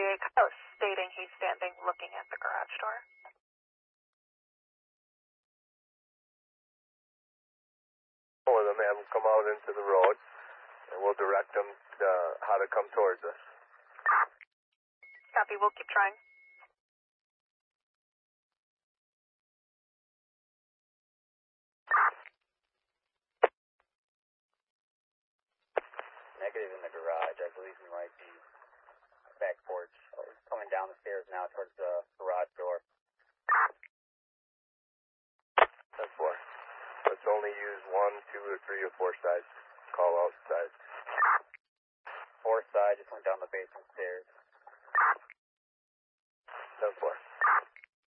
338 Kyle stating he's standing looking at the garage door. Or them have them come out into the road, and we'll direct them how to come towards us. Copy, we'll keep trying. Negative in the garage. I believe he might be back porch. Oh, he's coming down the stairs now towards the garage door. 10-4. Let's only use 1, 2, or 3, or 4 sides. Call out sides. 4 side just went down the basement stairs. 10-4.